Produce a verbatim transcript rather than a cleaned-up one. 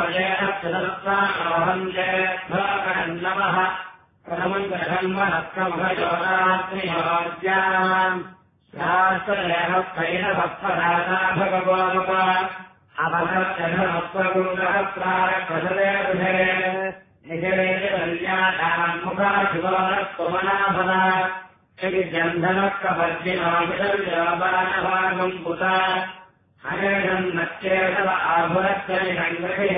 नमः प्रथमग्रहन्महस्तमभयोरात्मयोज्याम् शास्त्रदेहत्रैरभक्तदाता भगवोप अपहत्यधमत्वगुणहस्त्रारप्रसदे निजरेन्द्याम् मुखाशिवोरत्वमनाभना जन्धनकवर्जिनोऽभिधर्यबाणभागम् पुता हरेणम् नच्चेतव आभुरस्य निसङ्ग्रहे